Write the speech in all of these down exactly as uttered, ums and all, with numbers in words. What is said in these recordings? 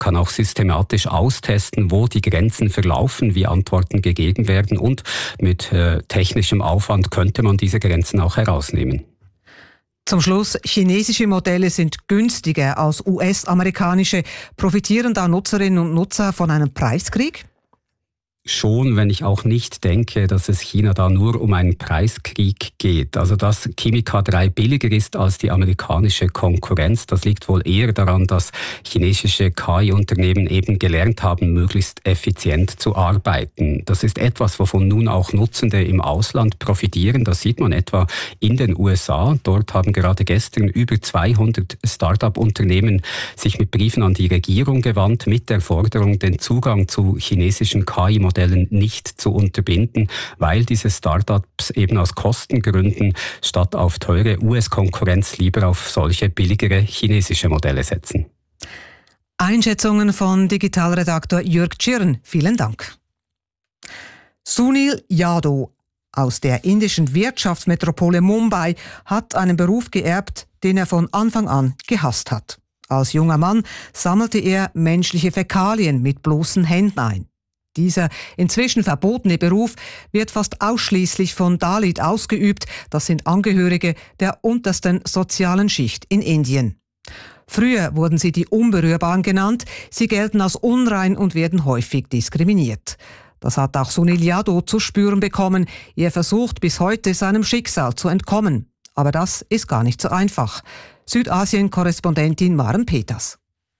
kann auch systematisch austesten, wo die Grenzen verlaufen, wie Antworten gegeben werden, und mit äh, technischem Aufwand könnte man diese Grenzen auch herausnehmen. Zum Schluss, chinesische Modelle sind günstiger als U S-amerikanische. Profitieren da Nutzerinnen und Nutzer von einem Preiskrieg? Schon, wenn ich auch nicht denke, dass es China da nur um einen Preiskrieg geht. Also dass Kimi K drei billiger ist als die amerikanische Konkurrenz, das liegt wohl eher daran, dass chinesische K I-Unternehmen eben gelernt haben, möglichst effizient zu arbeiten. Das ist etwas, wovon nun auch Nutzende im Ausland profitieren. Das sieht man etwa in den U S A. Dort haben gerade gestern über zweihundert Start-up-Unternehmen sich mit Briefen an die Regierung gewandt, mit der Forderung, den Zugang zu chinesischen K I-Modellen nicht zu unterbinden, weil diese Start-ups eben aus Kostengründen statt auf teure U S-Konkurrenz lieber auf solche billigere chinesische Modelle setzen. Einschätzungen von Digitalredaktor Jörg Tschirn. Vielen Dank. Sunil Yadav aus der indischen Wirtschaftsmetropole Mumbai hat einen Beruf geerbt, den er von Anfang an gehasst hat. Als junger Mann sammelte er menschliche Fäkalien mit bloßen Händen ein. Dieser inzwischen verbotene Beruf wird fast ausschließlich von Dalit ausgeübt. Das sind Angehörige der untersten sozialen Schicht in Indien. Früher wurden sie die Unberührbaren genannt. Sie gelten als unrein und werden häufig diskriminiert. Das hat auch Sunil Yadav zu spüren bekommen. Er versucht bis heute seinem Schicksal zu entkommen. Aber das ist gar nicht so einfach. Südasien-Korrespondentin Maren Peters.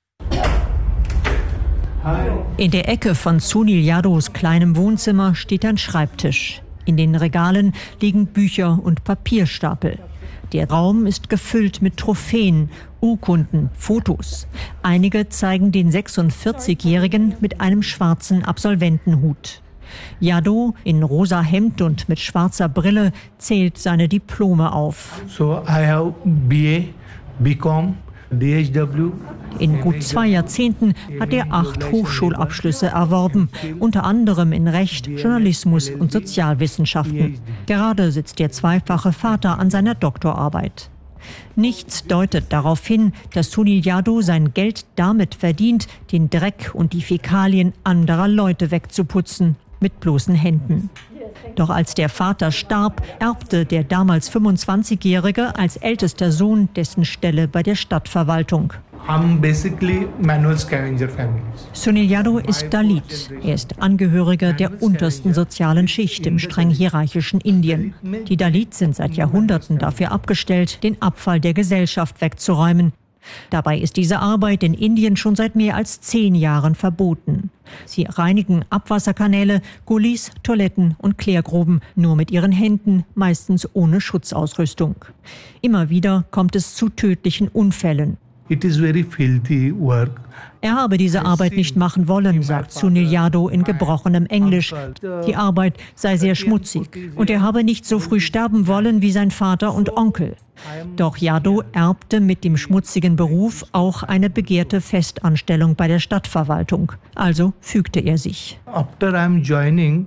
In der Ecke von Sunil Yadavs kleinem Wohnzimmer steht ein Schreibtisch. In den Regalen liegen Bücher und Papierstapel. Der Raum ist gefüllt mit Trophäen, Urkunden, Fotos. Einige zeigen den sechsundvierzigjährigen mit einem schwarzen Absolventenhut. Yadav in rosa Hemd und mit schwarzer Brille zählt seine Diplome auf. So I have B A, B Com, D H W. In gut zwei Jahrzehnten hat er acht Hochschulabschlüsse erworben, unter anderem in Recht, Journalismus und Sozialwissenschaften. Gerade sitzt der zweifache Vater an seiner Doktorarbeit. Nichts deutet darauf hin, dass Sunil Yadav sein Geld damit verdient, den Dreck und die Fäkalien anderer Leute wegzuputzen, mit bloßen Händen. Doch als der Vater starb, erbte der damals fünfundzwanzigjährige als ältester Sohn dessen Stelle bei der Stadtverwaltung. I'm basically manual scavenger family. Sunil Yadav ist Dalit. Er ist Angehöriger der untersten sozialen Schicht im streng hierarchischen Indien. Die Dalits sind seit Jahrhunderten dafür abgestellt, den Abfall der Gesellschaft wegzuräumen. Dabei ist diese Arbeit in Indien schon seit mehr als zehn Jahren verboten. Sie reinigen Abwasserkanäle, Gullis, Toiletten und Klärgruben nur mit ihren Händen, meistens ohne Schutzausrüstung. Immer wieder kommt es zu tödlichen Unfällen. It is very filthy work. Er habe diese Arbeit nicht machen wollen, sagt Sunil Yadav in gebrochenem Englisch. Die Arbeit sei sehr schmutzig und er habe nicht so früh sterben wollen wie sein Vater und Onkel. Doch Yadav erbte mit dem schmutzigen Beruf auch eine begehrte Festanstellung bei der Stadtverwaltung. Also fügte er sich. After I'm joining,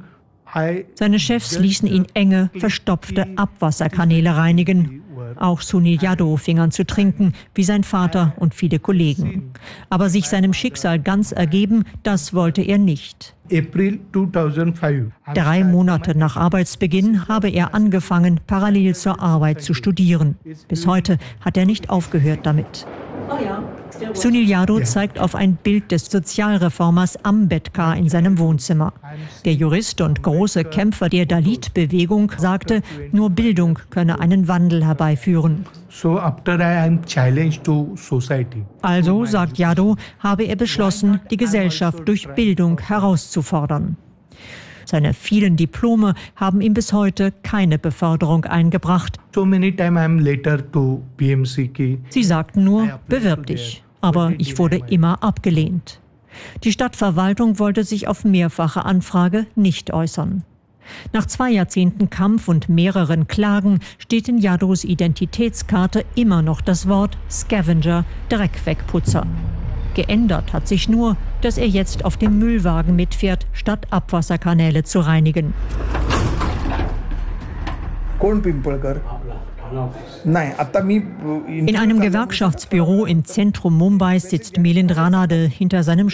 I Seine Chefs ließen ihn enge, verstopfte Abwasserkanäle reinigen. Auch Sunil Yadav fing an zu trinken, wie sein Vater und viele Kollegen. Aber sich seinem Schicksal ganz ergeben, das wollte er nicht. April zweitausendfünf. Drei Monate nach Arbeitsbeginn habe er angefangen, parallel zur Arbeit zu studieren. Bis heute hat er nicht aufgehört damit. Sunil Yadav zeigt auf ein Bild des Sozialreformers Ambedkar in seinem Wohnzimmer. Der Jurist und große Kämpfer der Dalit-Bewegung sagte, nur Bildung könne einen Wandel herbeiführen. So after I am challenged to society. Also, sagt Yadav, habe er beschlossen, die Gesellschaft durch Bildung herauszufordern. Seine vielen Diplome haben ihm bis heute keine Beförderung eingebracht. So many time I am later to P M C ki. Sie sagten nur, bewirb dich. Aber ich wurde immer abgelehnt. Die Stadtverwaltung wollte sich auf mehrfache Anfrage nicht äußern. Nach zwei Jahrzehnten Kampf und mehreren Klagen steht in Yadavs Identitätskarte immer noch das Wort Scavenger, Dreckwegputzer. Geändert hat sich nur, dass er jetzt auf dem Müllwagen mitfährt, statt Abwasserkanäle zu reinigen. In einem Gewerkschaftsbüro im Zentrum Mumbais sitzt Milind Ranade hinter seinem